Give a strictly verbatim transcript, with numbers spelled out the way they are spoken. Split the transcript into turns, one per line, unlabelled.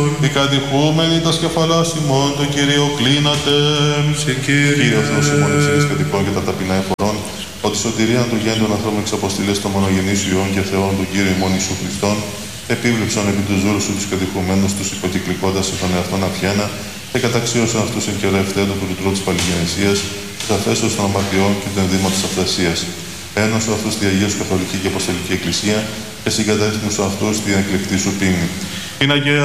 Οι κατηχούμενοι τα σκεφαλά ημών, το Κύριο κλείνατε.
Σε Κύριε.
Κύριε Θεός ημών ευσύνης κατοικών και τα ταπεινά εφορών, ότι σωτηρία των γέντων ανθρώπων εξ αποστηλές των μονογενής Υιών και Θεών του Κύριου ημών Ιησού Χριστόν, επίβλεψαν επί του ζώρου σου τους κατηχουμένους τους υποκυκλικώντας σε τον εαυτόν αφιένα και καταξίωσαν αυτούς εν καιρό ευθέντου του λυτρού της παλιγενεσίας, της αφέσεως των αμαρτιών και του ενδύματος αυτασίας. Ένωσο αυτούς τη Αγία σου Καθολική και Αποστολική Εκκλησία και συγκατέστημου αυτούς την εκλεκτή σου πίνη. Είναι